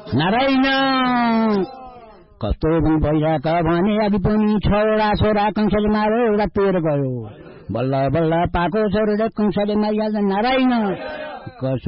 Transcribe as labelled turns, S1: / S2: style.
S1: नारायण कस्तो भइरहेका भने अघि पनि छोरा छोरा कंसले मारो एउटा पेर गयो बल्ल बल्ल पाको छोरो कंसले मारिहाल्छ नारायण कसो